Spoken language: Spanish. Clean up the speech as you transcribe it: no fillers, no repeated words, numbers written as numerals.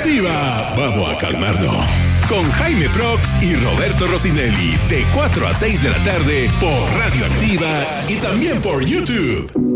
Radioactiva. Vamos a calmarnos. Con Jaime Prox y Roberto Rossinelli. De 4 a 6 de la tarde por Radioactiva y también por YouTube.